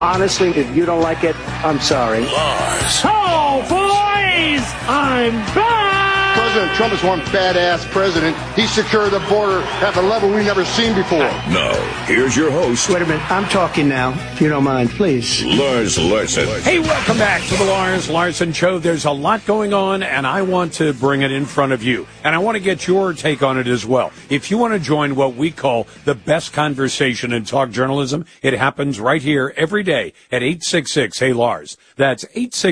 Honestly, if you don't like it, I'm sorry. Lars. Oh, boys! I'm back! President Trump is one badass president. He secured the border at the level we've never seen before. No, here's your host. Wait a minute, I'm talking now, if you don't mind, please. Lars Larson. Hey, welcome back to the Lars Larson Show. There's a lot going on, and I want to bring it in front of you. And I want to get your take on it as well. If you want to join what we call the best conversation in talk journalism, it happens right here every day at 866-HEY-LARS. That's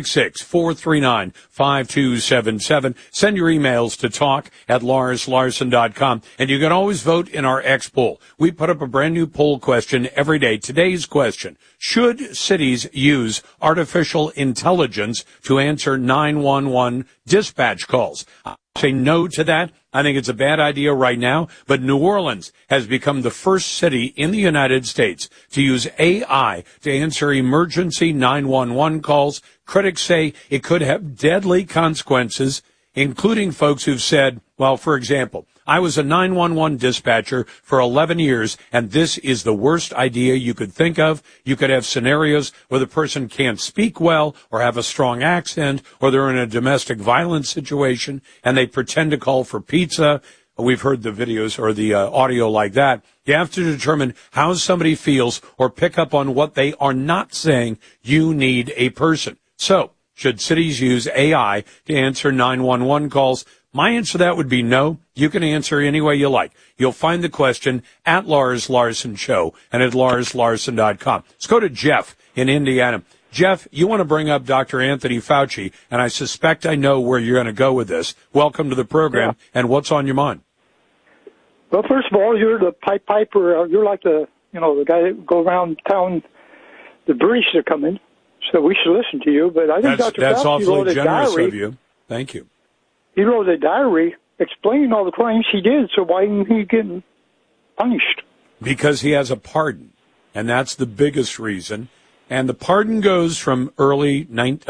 866-439-5277. Send your emails to talk@LarsLarson.com. And you can always vote in our X poll. We put up a brand new poll question every day. Today's question: should cities use artificial intelligence to answer 911 dispatch calls? I say no to that. I think it's a bad idea right now, but New Orleans has become the first city in the United States to use AI to answer emergency 911 calls. Critics say it could have deadly consequences, including folks who've said, well, for example, I was a 911 dispatcher for 11 years, and this is the worst idea you could think of. You could have scenarios where the person can't speak well or have a strong accent, or they're in a domestic violence situation, and they pretend to call for pizza. We've heard the videos or the audio like that. You have to determine how somebody feels or pick up on what they are not saying. You need a person. So, should cities use AI to answer 911 calls? My answer to that would be no. You can answer any way you like. You'll find the question at Lars Larson Show and at LarsLarson.com. Let's go to Jeff in Indiana. Jeff, you want to bring up Dr. Anthony Fauci, and I suspect I know where you're going to go with this. Welcome to the program, and what's on your mind? Well, first of all, you're the Piper. You're like the guy that go around town, the British are coming. So we should listen to you. But I think Dr. That's Fauci awfully wrote a generous diary. of you. Thank you. He wrote a diary explaining all the crimes he did. So why isn't he getting punished? Because he has a pardon, and that's the biggest reason. And the pardon goes from early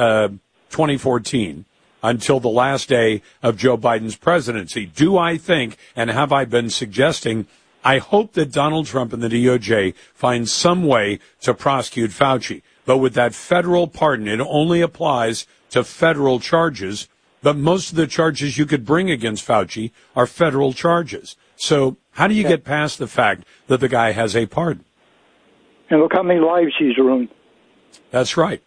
2014 until the last day of Joe Biden's presidency. Do I think, and have I been suggesting, I hope that Donald Trump and the DOJ find some way to prosecute Fauci. But with that federal pardon, it only applies to federal charges. But most of the charges you could bring against Fauci are federal charges. So how do you get past the fact that the guy has a pardon? And look how many lives he's ruined. That's right.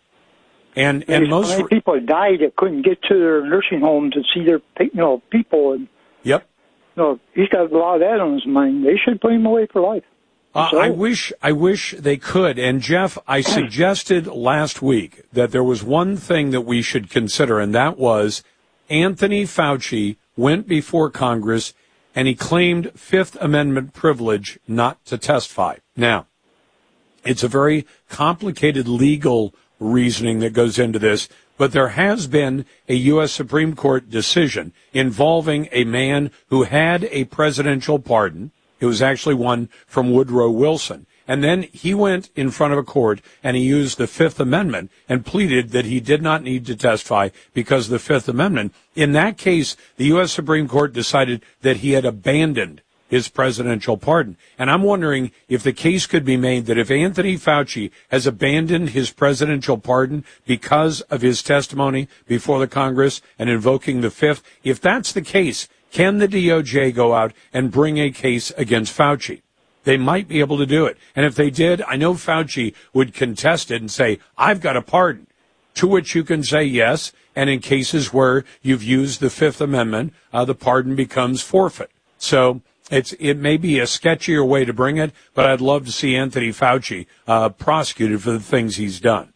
And most how many people died that couldn't get to their nursing home to see their people. And yep. He's got a lot of that on his mind. They should put him away for life. I wish they could. And Jeff, I suggested last week that there was one thing that we should consider, and that was Anthony Fauci went before Congress and he claimed Fifth Amendment privilege not to testify. Now, it's a very complicated legal reasoning that goes into this, but there has been a U.S. Supreme Court decision involving a man who had a presidential pardon. It was actually one from Woodrow Wilson. And then he went in front of a court and he used the Fifth Amendment and pleaded that he did not need to testify because of the Fifth Amendment. In that case, the U.S. Supreme Court decided that he had abandoned his presidential pardon. And I'm wondering if the case could be made that if Anthony Fauci has abandoned his presidential pardon because of his testimony before the Congress and invoking the Fifth, if that's the case, can the DOJ go out and bring a case against Fauci? They might be able to do it. And if they did, I know Fauci would contest it and say, I've got a pardon. To which you can say yes. And in cases where you've used the Fifth Amendment, the pardon becomes forfeit. So it may be a sketchier way to bring it, but I'd love to see Anthony Fauci prosecuted for the things he's done.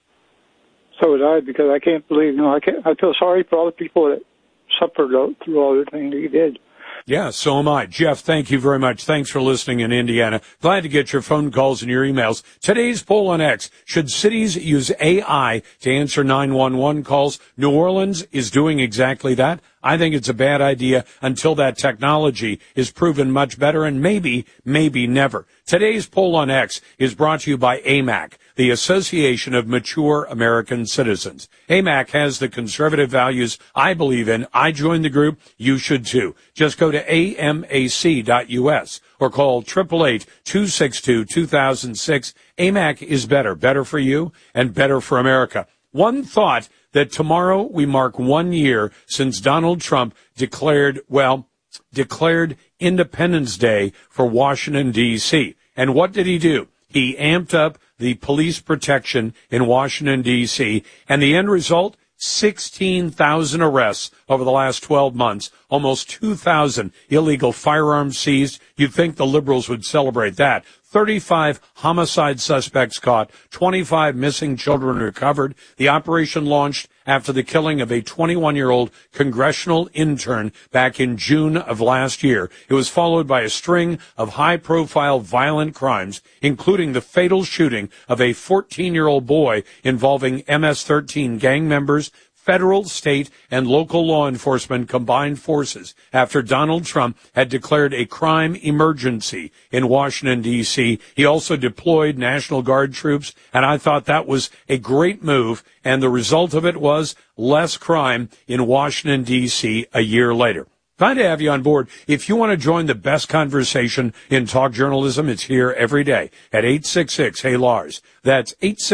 So would I, because I can't believe, I feel sorry for all the people that suffered through all the things he did. Yeah, so am I. Jeff, thank you very much. Thanks for listening in Indiana. Glad to get your phone calls and your emails. Today's poll on X: should cities use AI to answer 911 calls? New Orleans is doing exactly that. I think it's a bad idea until that technology is proven much better, and maybe never. Today's poll on X is brought to you by AMAC, the Association of Mature American Citizens. AMAC has the conservative values I believe in. I joined the group. You should too. Just go to amac.us or call 888-262-2006. AMAC is better for you and better for America. One thought that tomorrow we mark 1 year since Donald Trump declared Independence Day for Washington, D.C. And what did he do? He amped up the police protection in Washington, D.C., and the end result, 16,000 arrests over the last 12 months, almost 2,000 illegal firearms seized. You'd think the liberals would celebrate that. 35 homicide suspects caught, 25 missing children recovered. The operation launched after the killing of a 21-year-old congressional intern back in June of last year. It was followed by a string of high-profile violent crimes, including the fatal shooting of a 14-year-old boy involving MS-13 gang members. Federal, state, and local law enforcement combined forces after Donald Trump had declared a crime emergency in Washington, D.C. He also deployed National Guard troops, and I thought that was a great move, and the result of it was less crime in Washington, D.C. a year later. Glad to have you on board. If you want to join the best conversation in talk journalism, it's here every day at 866-HEY-LARS. That's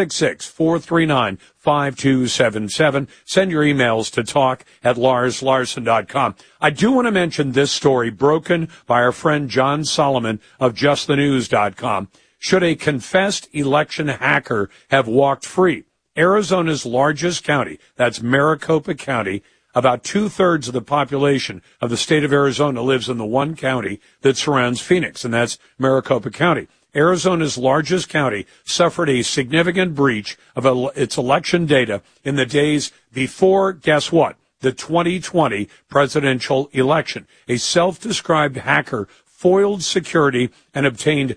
866-439-5277. Send your emails to talk@LarsLarson.com. I do want to mention this story broken by our friend John Solomon of JustTheNews.com. Should a confessed election hacker have walked free? Arizona's largest county, that's Maricopa County, about 2/3 of the population of the state of Arizona lives in the one county that surrounds Phoenix, and that's Maricopa County. Arizona's largest county suffered a significant breach of its election data in the days before, guess what, the 2020 presidential election. A self-described hacker foiled security and obtained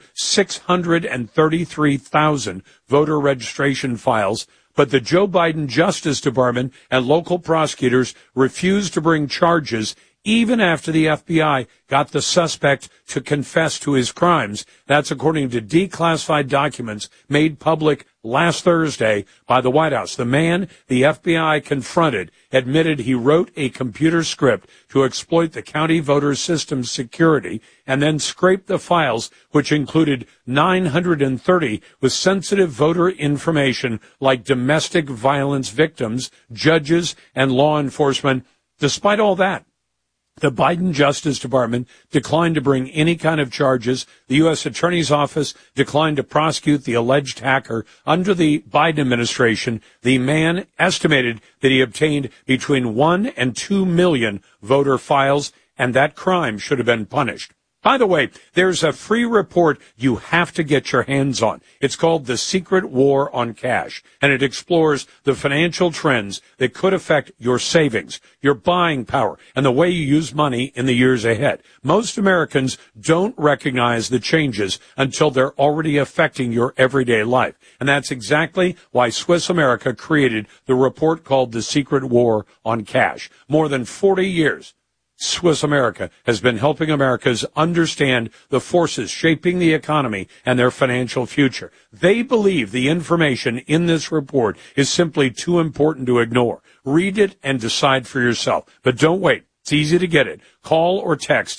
633,000 voter registration files, but the Joe Biden Justice Department and local prosecutors refused to bring charges even after the FBI got the suspect to confess to his crimes. That's according to declassified documents made public last Thursday by the White House. The man the FBI confronted admitted he wrote a computer script to exploit the county voter system's security and then scraped the files, which included 930 with sensitive voter information like domestic violence victims, judges, and law enforcement. Despite all that, the Biden Justice Department declined to bring any kind of charges. The U.S. Attorney's Office declined to prosecute the alleged hacker. Under the Biden administration, the man estimated that he obtained between 1 and 2 million voter files, and that crime should have been punished. By the way, there's a free report you have to get your hands on. It's called The Secret War on Cash, and it explores the financial trends that could affect your savings, your buying power, and the way you use money in the years ahead. Most Americans don't recognize the changes until they're already affecting your everyday life. And that's exactly why Swiss America created the report called The Secret War on Cash. More than 40 years. Swiss America has been helping Americans understand the forces shaping the economy and their financial future. They believe the information in this report is simply too important to ignore. Read it and decide for yourself. But don't wait. It's easy to get it. Call or text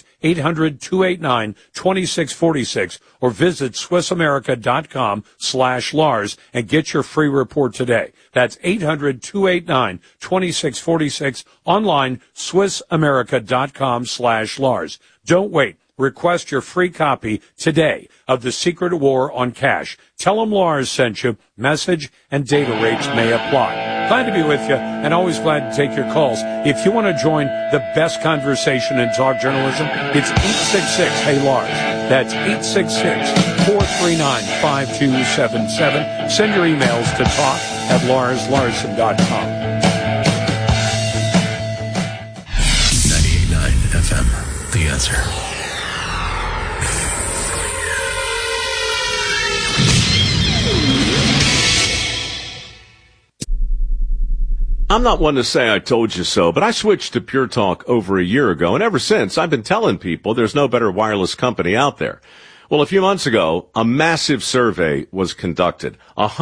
800-289-2646 or visit SwissAmerica.com/Lars and get your free report today. That's 800-289-2646. Online, SwissAmerica.com/Lars. Don't wait. Request your free copy today of The Secret War on Cash. Tell them Lars sent you. Message and data rates may apply. Glad to be with you, and always glad to take your calls. If you want to join the best conversation in talk journalism, it's 866-HEY-LARS. That's 866-439-5277. Send your emails to talk@LarsLarson.com. 98.9 FM, The Answer. I'm not one to say I told you so, but I switched to Pure Talk over a year ago, and ever since, I've been telling people there's no better wireless company out there. Well, a few months ago, a massive survey was conducted.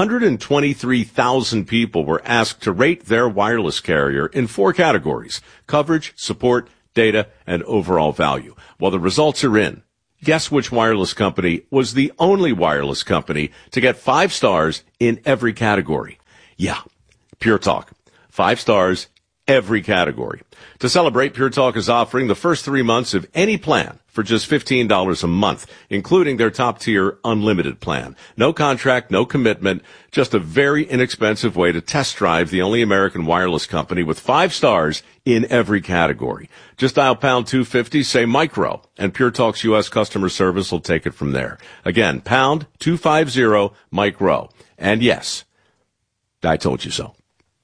123,000 people were asked to rate their wireless carrier in 4 categories: coverage, support, data, and overall value. Well, the results are in. Guess which wireless company was the only wireless company to get 5 stars in every category? Yeah, Pure Talk. 5 stars, every category. To celebrate, Pure Talk is offering the first 3 months of any plan for just $15 a month, including their top-tier unlimited plan. No contract, no commitment, just a very inexpensive way to test drive the only American wireless company with 5 stars in every category. Just dial pound 250, say micro, and Pure Talk's U.S. customer service will take it from there. Again, pound 250 micro. And yes, I told you so.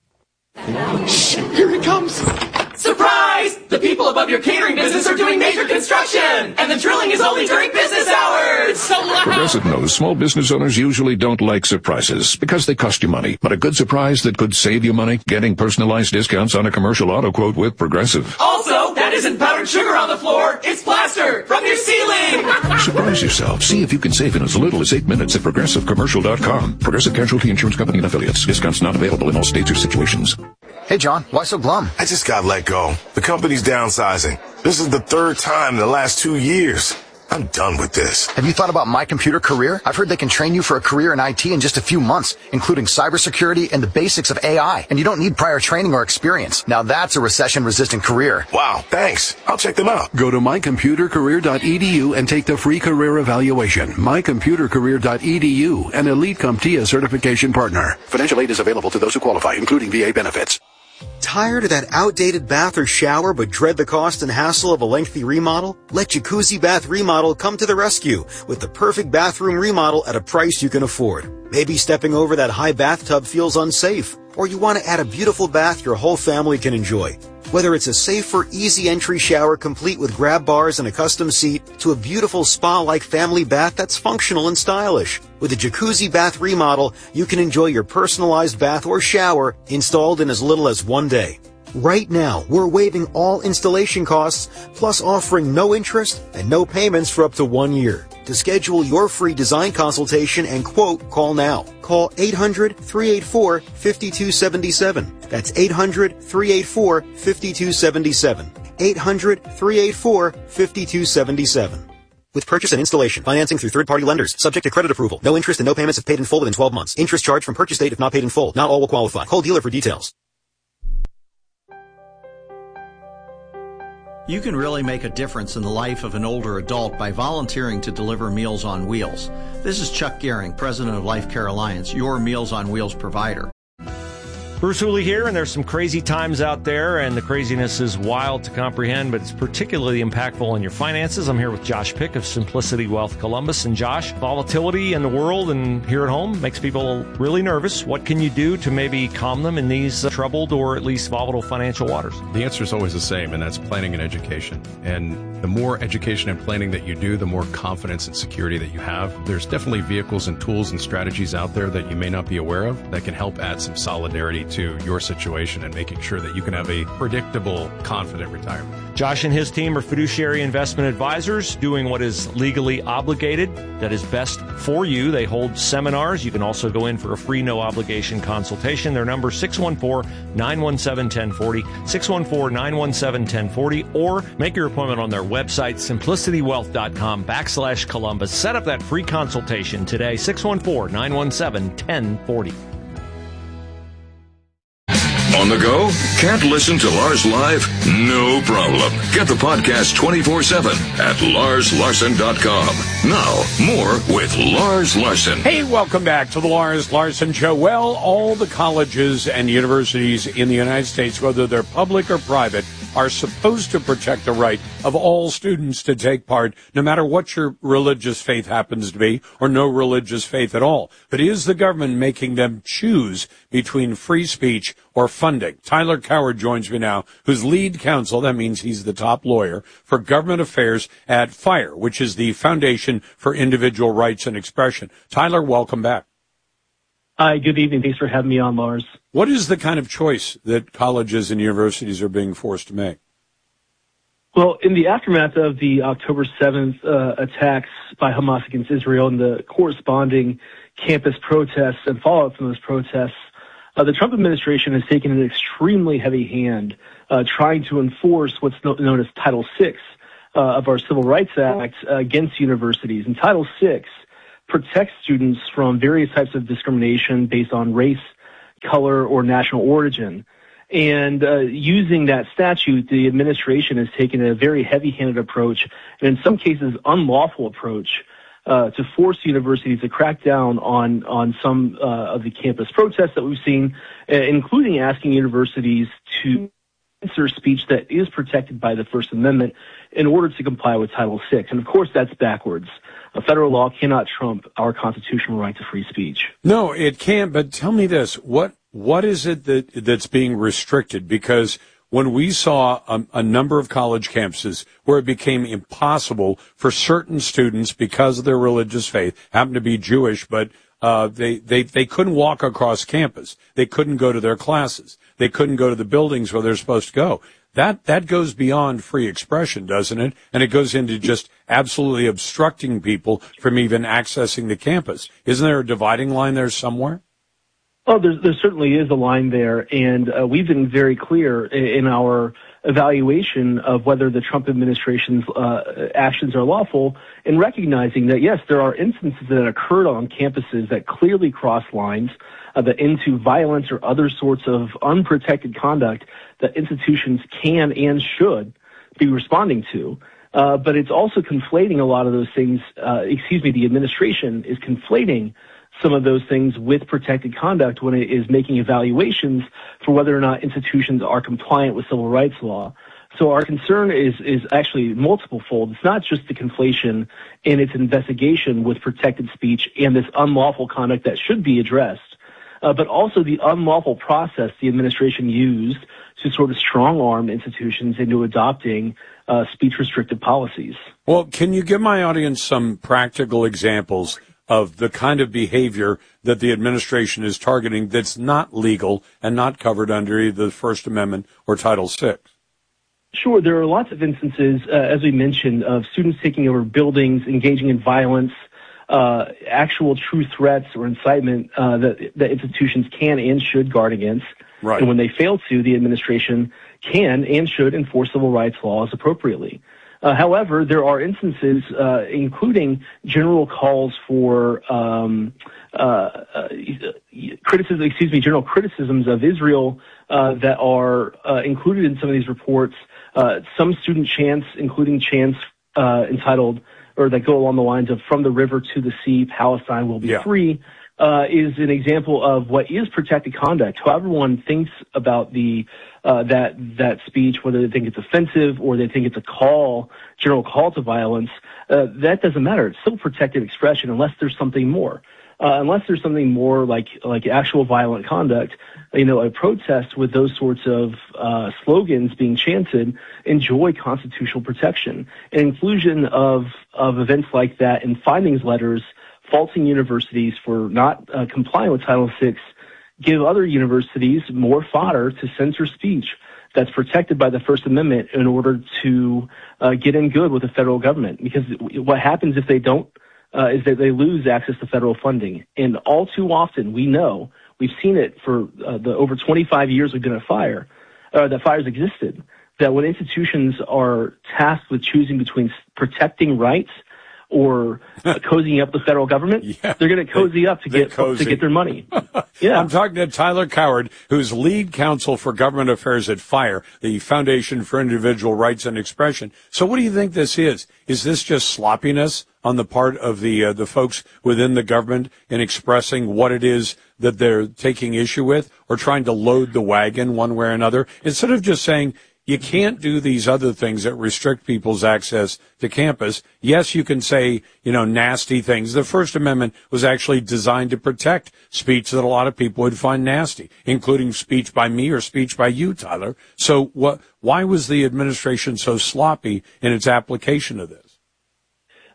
Shh, here it comes. Surprise! The people above your catering business are doing major construction, and the drilling is only during business hours. Progressive knows small business owners usually don't like surprises because they cost you money. But a good surprise that could save you money? Getting personalized discounts on a commercial auto quote with Progressive. Also, that isn't powdered sugar on the floor. It's plaster from your ceiling. Surprise yourself. See if you can save in as little as 8 minutes at ProgressiveCommercial.com. Progressive Casualty Insurance Company and Affiliates. Discounts not available in all states or situations. Hey, John, why so glum? I just got let go. The company's downsizing. This is the 3rd time in the last 2 years. I'm done with this. Have you thought about My Computer Career? I've heard they can train you for a career in IT in just a few months, including cybersecurity and the basics of AI. And you don't need prior training or experience. Now that's a recession-resistant career. Wow, thanks. I'll check them out. Go to mycomputercareer.edu and take the free career evaluation. Mycomputercareer.edu, an Elite CompTIA certification partner. Financial aid is available to those who qualify, including VA benefits. Tired of that outdated bath or shower but dread the cost and hassle of a lengthy remodel? Let Jacuzzi Bath Remodel come to the rescue with the perfect bathroom remodel at a price you can afford. Maybe stepping over that high bathtub feels unsafe, or you want to add a beautiful bath your whole family can enjoy. Whether it's a safer, easy entry shower complete with grab bars and a custom seat to a beautiful spa-like family bath that's functional and stylish. With a Jacuzzi Bath Remodel, you can enjoy your personalized bath or shower installed in as little as 1 day. Right now, we're waiving all installation costs, plus offering no interest and no payments for up to 1 year. To schedule your free design consultation and quote, call now. Call 800-384-5277. That's 800-384-5277. 800-384-5277. With purchase and installation, financing through third-party lenders, subject to credit approval. No interest and no payments if paid in full within 12 months. Interest charged from purchase date if not paid in full. Not all will qualify. Call dealer for details. You can really make a difference in the life of an older adult by volunteering to deliver Meals on Wheels. This is Chuck Gehring, president of Life Care Alliance, your Meals on Wheels provider. Bruce Hooley here, and there's some crazy times out there, and the craziness is wild to comprehend, but it's particularly impactful on your finances. I'm here with Josh Pick of Simplicity Wealth Columbus. And Josh, volatility in the world and here at home makes people really nervous. What can you do to maybe calm them in these troubled or at least volatile financial waters? The answer is always the same, and that's planning and education. And the more education and planning that you do, the more confidence and security that you have. There's definitely vehicles and tools and strategies out there that you may not be aware of that can help add some solidarity to your situation and making sure that you can have a predictable, confident retirement. Josh and his team are fiduciary investment advisors doing what is legally obligated, that is best for you. They hold seminars. You can also go in for a free, no-obligation consultation. Their number 614-917-1040, 614-917-1040, or make your appointment on their website, simplicitywealth.com/Columbus. Set up that free consultation today, 614-917-1040. On the go? Can't listen to Lars live? No problem. Get the podcast 24/7 at LarsLarson.com. Now, more with Lars Larson. Hey, welcome back to the Lars Larson Show. Well, all the colleges and universities in the United States, whether they're public or private, are supposed to protect the right of all students to take part, no matter what your religious faith happens to be, or no religious faith at all. But is the government making them choose between free speech or funding? Tyler Coward joins me now, who's lead counsel, that means he's the top lawyer, for government affairs at FIRE, which is the Foundation for Individual Rights and Expression. Tyler, welcome back. Hi, good evening. Thanks for having me on, Lars. What is the kind of choice that colleges and universities are being forced to make? Well, in the aftermath of the October 7th attacks by Hamas against Israel and the corresponding campus protests and fallout from those protests, the Trump administration has taken an extremely heavy hand trying to enforce what's known as Title VI of our Civil Rights Act against universities. And Title VI protects students from various types of discrimination based on race, color, or national origin. And using that statute, the administration has taken a very heavy-handed approach, and in some cases unlawful approach, to force universities to crack down on some of the campus protests that we've seen, including asking universities to censor speech that is protected by the First Amendment in order to comply with Title VI. And of course, that's backwards. A federal law cannot trump our constitutional right to free speech. No, it can't. But tell me this: what is it that's being restricted? Because when we saw a number of college campuses where it became impossible for certain students, because of their religious faith, happened to be Jewish, but they couldn't walk across campus. They couldn't go to their classes. They couldn't go to the buildings where they're supposed to go. That goes beyond free expression, doesn't it? And it goes into just absolutely obstructing people from even accessing the campus. Isn't there a dividing line there somewhere? Oh, there certainly is a line there, and we've been very clear in our evaluation of whether the Trump administration's actions are lawful, in recognizing that, yes, there are instances that occurred on campuses that clearly cross lines that into violence or other sorts of unprotected conduct that institutions can and should be responding to. But it's also conflating a lot of those things. The administration is conflating some of those things with protected conduct when it is making evaluations for whether or not institutions are compliant with civil rights law. So our concern is actually multiple-fold. It's not just the conflation in its investigation with protected speech and this unlawful conduct that should be addressed, but also the unlawful process the administration used to sort of strong-arm institutions into adopting speech-restrictive policies. Well, can you give my audience some practical examples of the kind of behavior that the administration is targeting that's not legal and not covered under either the First Amendment or Title VI? Sure. There are lots of instances, as we mentioned, of students taking over buildings, engaging in violence, actual true threats or incitement that institutions can and should guard against. Right. And when they fail to, the administration can and should enforce civil rights laws appropriately. However, there are instances, including general calls for general criticisms of Israel that are included in some of these reports. Some student chants, including chants entitled or that go along the lines of "From the river to the sea, Palestine will be free," is an example of what is protected conduct. However one thinks about that speech, whether they think it's offensive or they think it's a general call to violence, that doesn't matter. It's still protected expression unless there's something more. Unless there's something more like actual violent conduct, a protest with those sorts of slogans being chanted enjoy constitutional protection. And inclusion of events like that in findings letters faulting universities for not complying with Title VI give other universities more fodder to censor speech that's protected by the First Amendment in order to get in good with the federal government. Because what happens if they don't is that they lose access to federal funding. And all too often, we've seen it for the over 25 years we've been at FIRE, that FIRE's existed, that when institutions are tasked with choosing between protecting rights or cozying up the federal government, they're going to cozy up to get their money. Yeah, I'm talking to Tyler Coward, who's lead counsel for government affairs at FIRE, the Foundation for Individual Rights and Expression. So what do you think this is? Is this just sloppiness on the part of the folks within the government in expressing what it is that they're taking issue with, or trying to load the wagon one way or another, instead of just saying, you can't do these other things that restrict people's access to campus? Yes, you can say, nasty things. The First Amendment was actually designed to protect speech that a lot of people would find nasty, including speech by me or speech by you, Tyler. So why was the administration so sloppy in its application of this?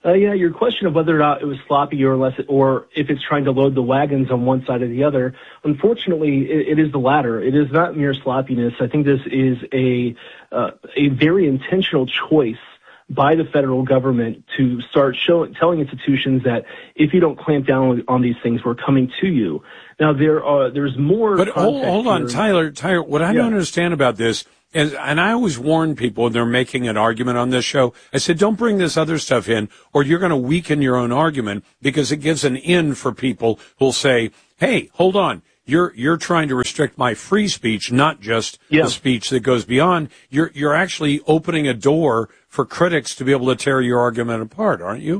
Yeah, your question of whether or not it was sloppy or if it's trying to load the wagons on one side or the other, unfortunately, it is the latter. It is not mere sloppiness. I think this is a very intentional choice by the federal government to start telling institutions that if you don't clamp down on these things, we're coming to you. Now, there's more. But hold on, Tyler, what I don't understand about this, and I always warn people when they're making an argument on this show, I said, don't bring this other stuff in, or you're going to weaken your own argument, because it gives an in for people who'll say, hey, hold on, you're trying to restrict my free speech, not just the speech that goes beyond. You're actually opening a door for critics to be able to tear your argument apart, aren't you?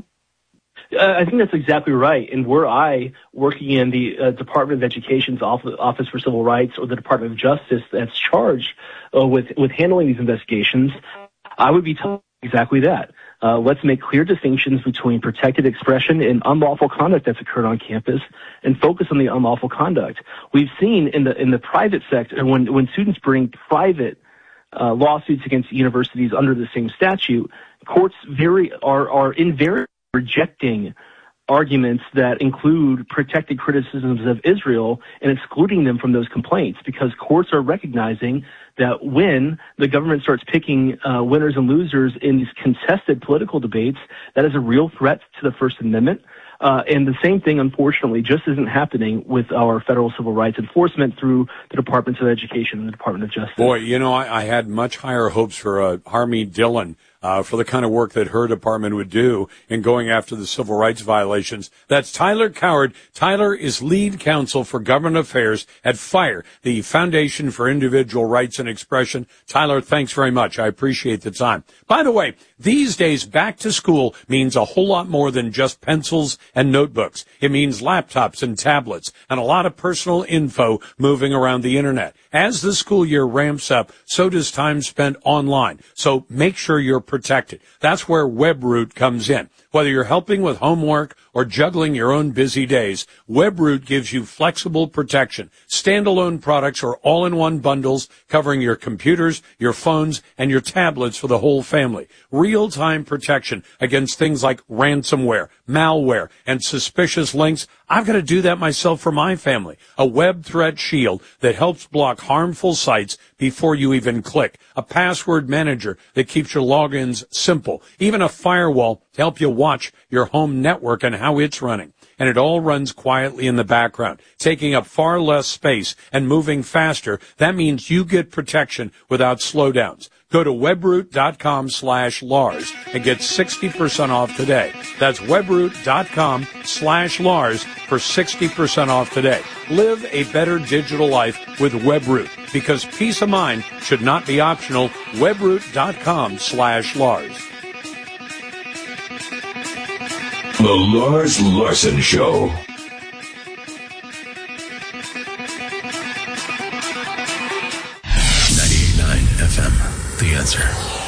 I think that's exactly right. And were I working in the Department of Education's Office for Civil Rights or the Department of Justice that's charged with handling these investigations, I would be telling exactly that. Let's make clear distinctions between protected expression and unlawful conduct that's occurred on campus, and focus on the unlawful conduct. We've seen in the private sector, when students bring private lawsuits against universities under the same statute, courts are invariably rejecting arguments that include protected criticisms of Israel and excluding them from those complaints, because courts are recognizing that when the government starts picking winners and losers in these contested political debates, that is a real threat to the First Amendment. And the same thing, unfortunately, just isn't happening with our federal civil rights enforcement through the Departments of Education and the Department of Justice. Boy, I had much higher hopes for Harmeet Dillon for the kind of work that her department would do in going after the civil rights violations. That's Tyler Coward. Tyler is lead counsel for government affairs at FIRE, the Foundation for Individual Rights and Expression. Tyler, thanks very much. I appreciate the time. By the way, these days, back to school means a whole lot more than just pencils and notebooks. It means laptops and tablets and a lot of personal info moving around the internet. As the school year ramps up, so does time spent online. So make sure you're protected. That's where WebRoot comes in. Whether you're helping with homework or juggling your own busy days, WebRoot gives you flexible protection. Standalone products or all-in-one bundles covering your computers, your phones, and your tablets for the whole family. Real-time protection against things like ransomware, malware, and suspicious links. I've got to do that myself for my family. A web threat shield that helps block harmful sites before you even click. A password manager that keeps your logins simple. Even a firewall to help you watch your home network and how it's running. And it all runs quietly in the background, taking up far less space and moving faster. That means you get protection without slowdowns. Go to webroot.com/Lars and get 60% off today. That's webroot.com/Lars for 60% off today. Live a better digital life with WebRoot, because peace of mind should not be optional. webroot.com/Lars. The Lars Larson Show. FM, The Answer.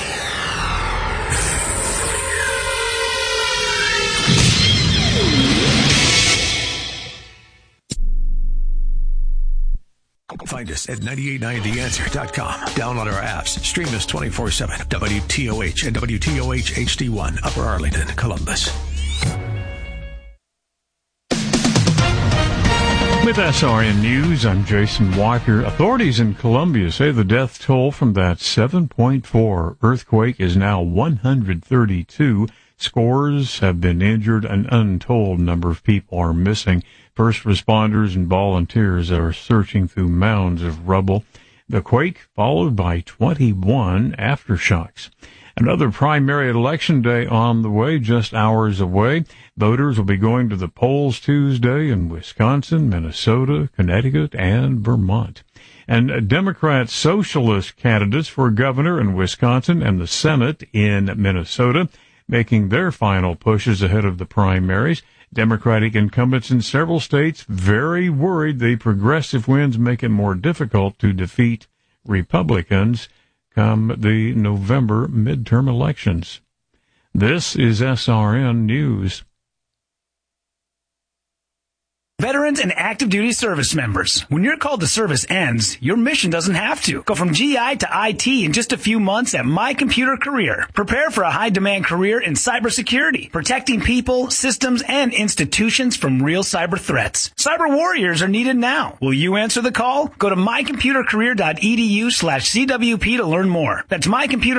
Find us at 989theanswer.com. Download our apps. Stream us 24/7. WTOH and WTOH HD1, Upper Arlington, Columbus. With SRN News, I'm Jason Walker. Authorities in Columbia say the death toll from that 7.4 earthquake is now 132. Scores have been injured. An untold number of people are missing. First responders and volunteers are searching through mounds of rubble. The quake followed by 21 aftershocks. Another primary election day on the way, just hours away. Voters will be going to the polls Tuesday in Wisconsin, Minnesota, Connecticut, and Vermont. And Democrat socialist candidates for governor in Wisconsin and the Senate in Minnesota making their final pushes ahead of the primaries. Democratic incumbents in several states very worried the progressive winds make it more difficult to defeat Republicans come the November midterm elections. This is SRN News. Veterans and active duty service members, when your call to service ends, your mission doesn't have to. Go from GI to IT in just a few months at My Computer Career. Prepare for a high-demand career in cybersecurity, protecting people, systems, and institutions from real cyber threats. Cyber warriors are needed now. Will you answer the call? Go to mycomputercareer.edu/CWP to learn more. That's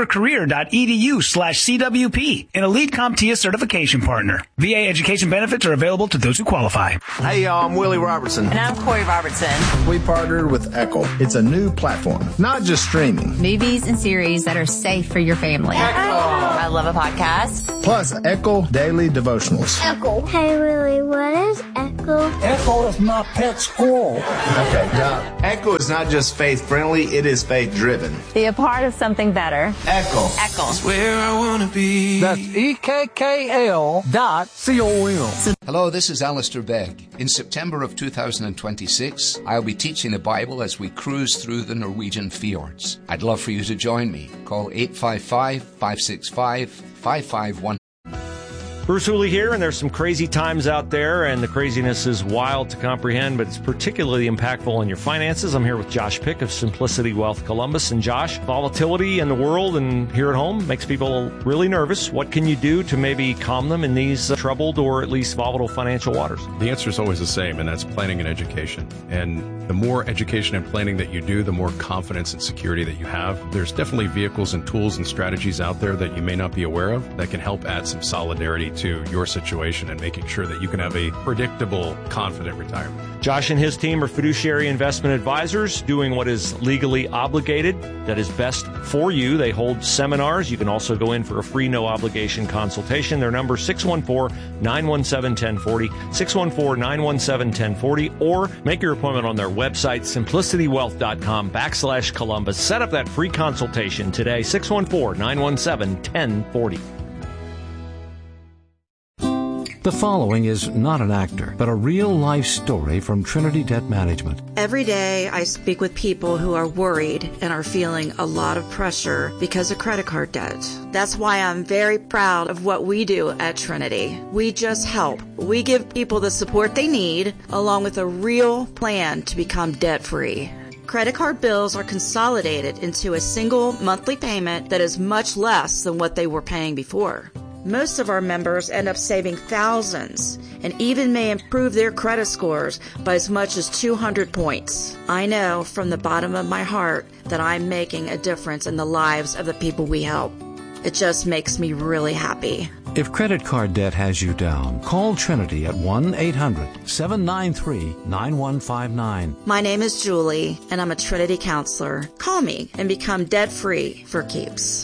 mycomputercareer.edu/CWP, an elite CompTIA certification partner. VA education benefits are available to those who qualify. Hey, y'all, I'm Willie Robertson. And I'm Corey Robertson. We partnered with Echo. It's a new platform, not just streaming. Movies and series that are safe for your family. Echo. I love a podcast. Plus, Echo Daily Devotionals. Echo. Hey, Willie, what is Echo? Echo is my pet squirrel. Okay, now, Echo is not just faith-friendly, it is faith-driven. Be a part of something better. Echo. Echo. It's where I want to be. That's EKKL.com. Hello, this is Alistair Begg. In September of 2026, I'll be teaching the Bible as we cruise through the Norwegian fjords. I'd love for you to join me. Call 855-565-5511. Bruce Hooley here, and there's some crazy times out there, and the craziness is wild to comprehend, but it's particularly impactful on your finances. I'm here with Josh Pick of Simplicity Wealth Columbus. And Josh, volatility in the world and here at home makes people really nervous. What can you do to maybe calm them in these troubled or at least volatile financial waters? The answer is always the same, and that's planning and education. And the more education and planning that you do, the more confidence and security that you have. There's definitely vehicles and tools and strategies out there that you may not be aware of that can help add some solidarity to your situation and making sure that you can have a predictable, confident retirement. Josh and his team are fiduciary investment advisors doing what is legally obligated, that is best for you. They hold seminars. You can also go in for a free, no-obligation consultation. Their number is 614-917-1040, 614-917-1040, or make your appointment on their website, simplicitywealth.com/Columbus. Set up that free consultation today, 614-917-1040. The following is not an actor, but a real-life story from Trinity Debt Management. Every day I speak with people who are worried and are feeling a lot of pressure because of credit card debt. That's why I'm very proud of what we do at Trinity. We just help. We give people the support they need, along with a real plan to become debt-free. Credit card bills are consolidated into a single monthly payment that is much less than what they were paying before. Most of our members end up saving thousands and even may improve their credit scores by as much as 200 points. I know from the bottom of my heart that I'm making a difference in the lives of the people we help. It just makes me really happy. If credit card debt has you down, call Trinity at 1-800-793-9159. My name is Julie, and I'm a Trinity counselor. Call me and become debt-free for keeps.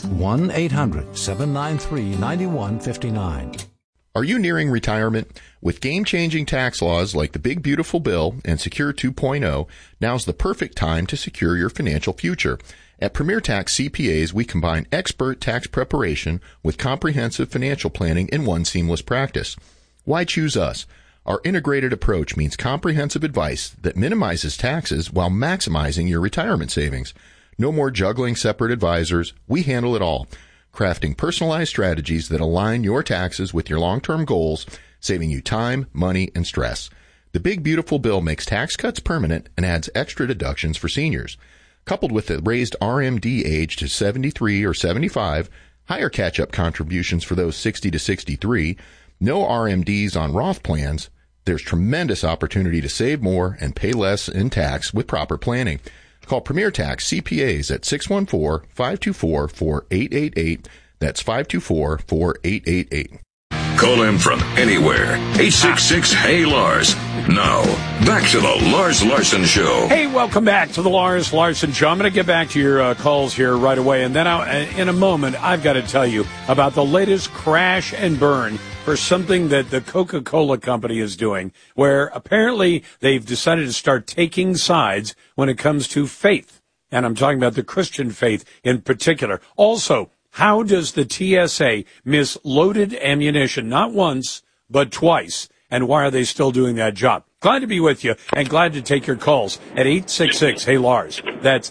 1-800-793-9159. Are you nearing retirement? With game-changing tax laws like the Big Beautiful Bill and Secure 2.0, now's the perfect time to secure your financial future. At Premier Tax CPAs, we combine expert tax preparation with comprehensive financial planning in one seamless practice. Why choose us? Our integrated approach means comprehensive advice that minimizes taxes while maximizing your retirement savings. No more juggling separate advisors. We handle it all, crafting personalized strategies that align your taxes with your long-term goals, saving you time, money, and stress. The Big Beautiful Bill makes tax cuts permanent and adds extra deductions for seniors. Coupled with the raised RMD age to 73 or 75, higher catch-up contributions for those 60 to 63, no RMDs on Roth plans, there's tremendous opportunity to save more and pay less in tax with proper planning. Call Premier Tax CPAs at 614-524-4888. That's 524-4888. Call him from anywhere. 866-HEY-LARS. Now, back to the Lars Larson Show. Hey, welcome back to the Lars Larson Show. I'm going to get back to your calls here right away. And then in a moment, I've got to tell you about the latest crash and burn for something that the Coca-Cola company is doing, where apparently they've decided to start taking sides when it comes to faith. And I'm talking about the Christian faith in particular. Also, how does the TSA miss loaded ammunition, not once, but twice? And why are they still doing that job? Glad to be with you and glad to take your calls at 866-HEY-LARS. That's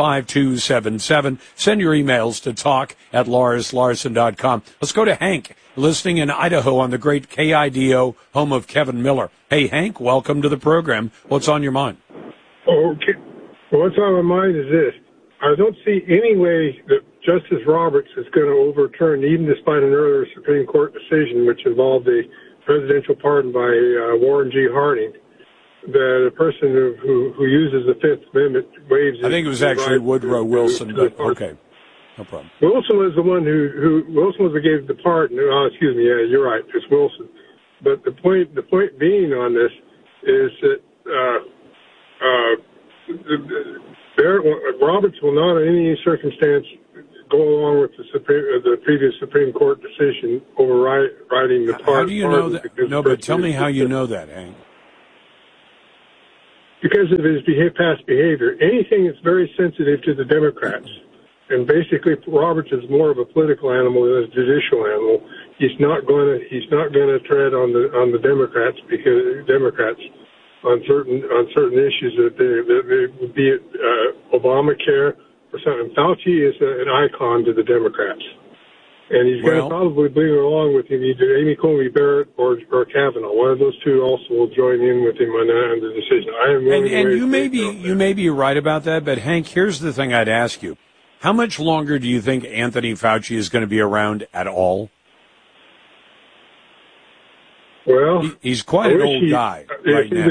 866-439-5277. Send your emails to talk@LarsLarson.com. Let's go to Hank listening in Idaho on the great KIDO, home of Kevin Miller. Hey, Hank, welcome to the program. What's on your mind? Okay. Well, what's on my mind is this. I don't see any way that Justice Roberts is going to overturn, even despite an earlier Supreme Court decision which involved a presidential pardon by Warren G. Harding, that a person who uses the Fifth Amendment waives. I think it was actually Woodrow Wilson, but okay, no problem. Wilson was the one who Wilson was the gave the pardon. Oh, excuse me, yeah, you're right, it's Wilson. But the point being on this is that Roberts will not, in any circumstance, go along with the previous Supreme Court decision overriding the pardon. How do you know that? No, but tell me how you know that, Hank. Because of his past behavior. Anything that's very sensitive to the Democrats, and basically Roberts is more of a political animal than a judicial animal. He's not going to tread on the Democrats, because Democrats on certain issues that they would be Obamacare or something. Fauci is an icon to the Democrats, and he's going to probably bring along with him either Amy Coney Barrett or Kavanaugh. One of those two also will join in with him on the decision. And you may be right about that, but Hank, here's the thing I'd ask you: how much longer do you think Anthony Fauci is going to be around at all? Well, he's quite an old guy right now.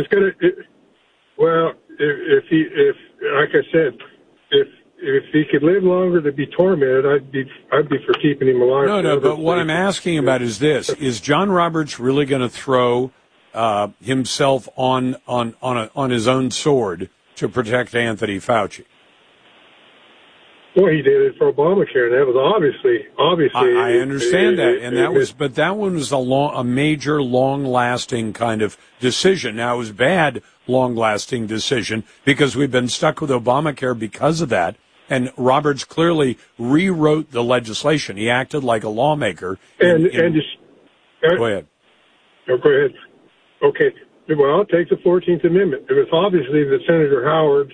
If like I said, if he could live longer to be tormented, I'd be for keeping him alive. No, but what I'm asking about is this: is John Roberts really going to throw himself on his own sword to protect Anthony Fauci? Well, he did it for Obamacare, and that was obviously. I understand that, and that one was a major, long-lasting kind of decision. Now, it was a bad, long-lasting decision because we've been stuck with Obamacare because of that. And Roberts clearly rewrote the legislation. He acted like a lawmaker. Go ahead. Oh, go ahead. Okay. Well, I'll take the 14th Amendment. It was obviously that Senator Howard,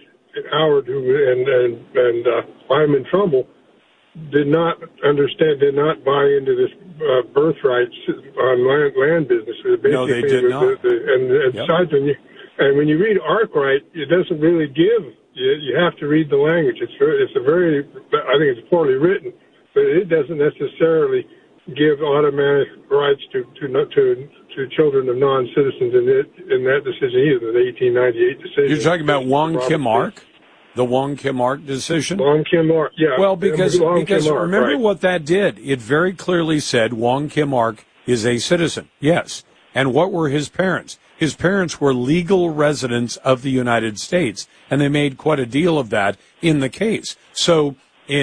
and Lyman Trumbull did not buy into this birthrights on land business. No, they did not. Besides, when you read Arkwright, it doesn't really give. You have to read the language. I think it's poorly written, but it doesn't necessarily give automatic rights to children of non-citizens in that decision either, the 1898 decision. You're talking about Wong Kim Ark? The Wong Kim Ark decision? Wong Kim Ark, yeah. Well, because remember what that did. It very clearly said Wong Kim Ark is a citizen, yes. And what were his parents? His parents were legal residents of the United States, and they made quite a deal of that in the case. So,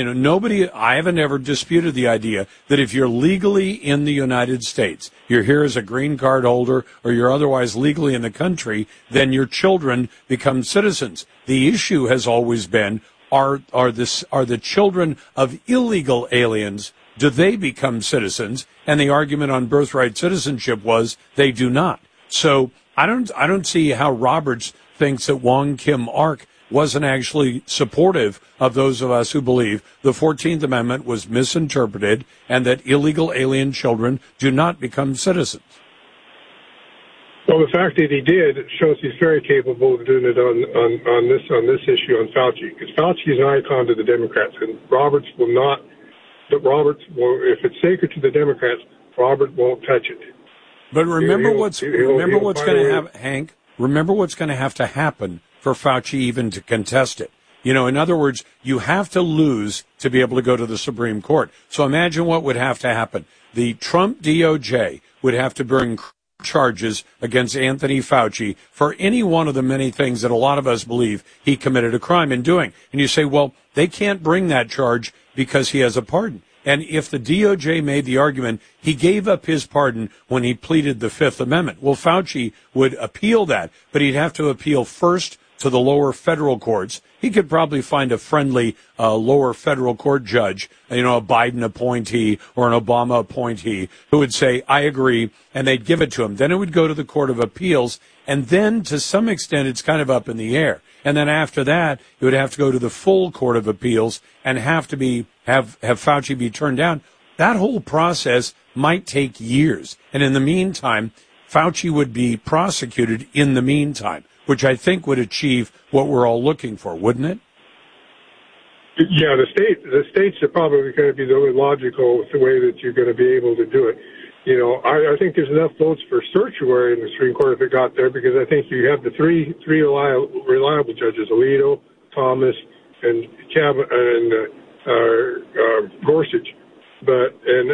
I haven't ever disputed the idea that if you're legally in the United States, you're here as a green card holder, or you're otherwise legally in the country, then your children become citizens. The issue has always been, are the children of illegal aliens, do they become citizens? And the argument on birthright citizenship was they do not. So I don't see how Roberts thinks that Wong Kim Ark wasn't actually supportive of those of us who believe the 14th Amendment was misinterpreted and that illegal alien children do not become citizens. Well, the fact that he did shows he's very capable of doing it on this issue on Fauci, because Fauci is an icon to the Democrats, and Roberts will not. But Roberts will, if it's sacred to the Democrats, Robert won't touch it. But remember what's going to happen, Hank. Remember what's going to have to happen for Fauci even to contest it. In other words, you have to lose to be able to go to the Supreme Court. So imagine what would have to happen. The Trump DOJ would have to bring charges against Anthony Fauci for any one of the many things that a lot of us believe he committed a crime in doing. And you say, well, they can't bring that charge because he has a pardon. And if the DOJ made the argument, he gave up his pardon when he pleaded the Fifth Amendment. Well, Fauci would appeal that, but he'd have to appeal first to the lower federal courts. He could probably find a friendly lower federal court judge, a Biden appointee or an Obama appointee, who would say, I agree, and they'd give it to him. Then it would go to the Court of Appeals, and then to some extent it's kind of up in the air. And then after that, it would have to go to the full Court of Appeals and have Fauci be turned down. that whole process might take years. And in the meantime, Fauci would be prosecuted in the meantime, which I think would achieve what we're all looking for, wouldn't it? Yeah, the states are probably going to be the only logical way that you're going to be able to do it. You know, I think there's enough votes for certiorari in the Supreme Court if it got there, because I think you have the three reliable judges: Alito, Thomas, and Gorsuch. But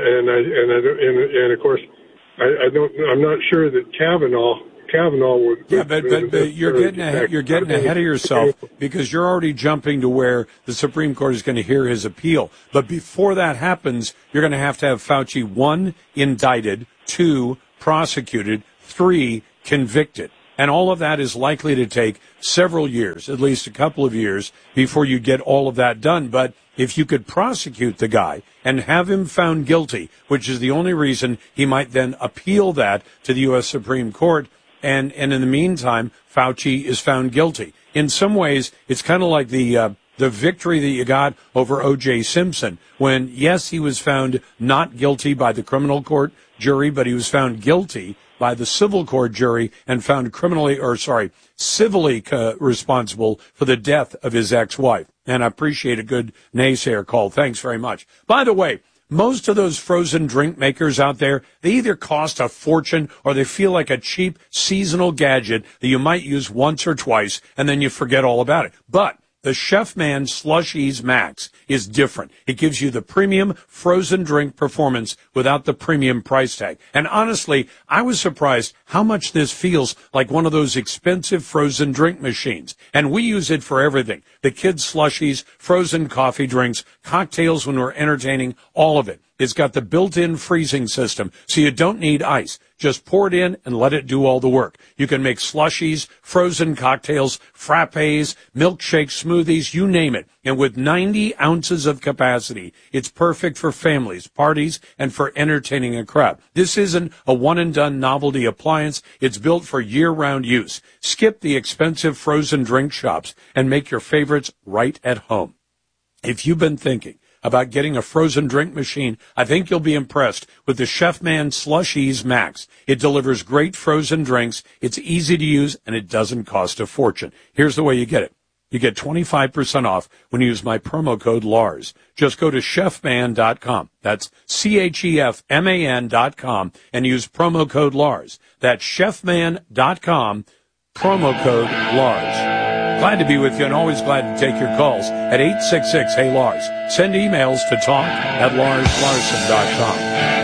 and of course, I'm not sure that Kavanaugh would. Yeah, but you're getting ahead of yourself, because you're already jumping to where the Supreme Court is going to hear his appeal. But before that happens, you're going to have Fauci, 1, indicted, 2, prosecuted, 3, convicted. And all of that is likely to take several years, at least a couple of years, before you get all of that done. But if you could prosecute the guy and have him found guilty, which is the only reason he might then appeal that to the U.S. Supreme Court, and in the meantime, Fauci is found guilty. In some ways, it's kind of like the victory that you got over O.J. Simpson, when, yes, he was found not guilty by the criminal court jury, but he was found guilty by the civil court jury and found civilly responsible for the death of his ex-wife. And I appreciate a good naysayer call. Thanks very much. By the way, most of those frozen drink makers out there, they either cost a fortune or they feel like a cheap seasonal gadget that you might use once or twice and then you forget all about it. But the Chefman Slushies Max is different. It gives you the premium frozen drink performance without the premium price tag. And honestly, I was surprised how much this feels like one of those expensive frozen drink machines. And we use it for everything. The kids' slushies, frozen coffee drinks, cocktails when we're entertaining, all of it. It's got the built-in freezing system, so you don't need ice. Just pour it in and let it do all the work. You can make slushies, frozen cocktails, frappes, milkshakes, smoothies, you name it. And with 90 ounces of capacity, it's perfect for families, parties, and for entertaining a crowd. This isn't a one-and-done novelty appliance. It's built for year-round use. Skip the expensive frozen drink shops and make your favorites right at home. If you've been thinking about getting a frozen drink machine, I think you'll be impressed with the Chefman Slushies Max. It delivers great frozen drinks, it's easy to use, and it doesn't cost a fortune. Here's the way you get it. You get 25% off when you use my promo code LARS. Just go to chefman.com. That's CHEFMAN.com and use promo code LARS. That's chefman.com, promo code LARS. Glad to be with you and always glad to take your calls at 866-HEY-LARS. Send emails to talk@LarsLarson.com.